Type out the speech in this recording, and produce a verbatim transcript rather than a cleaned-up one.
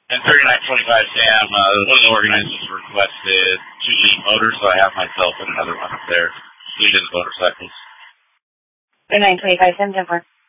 And thirty-nine twenty-five Sam, uh, one of the organizers requested two Lead motors, so I have myself and another one up there. Lead is motorcycles. thirty-nine twenty-five Sam, ten four.